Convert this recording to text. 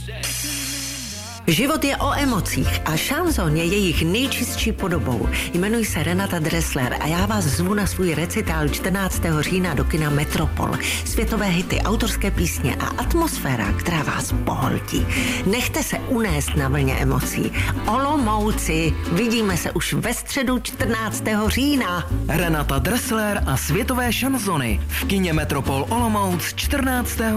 Život je o emocích a šanson je jejich nejčistší podobou. Jmenuji se Renata Dressler a já vás zvu na svůj recitál 14. října do kina Metropol. Světové hity, autorské písně a atmosféra, která vás pohltí. Nechte se unést na vlně emocí. Olomouci, vidíme se už ve středu 14. října. Renata Dressler a světové šansony v kině Metropol Olomouc 14.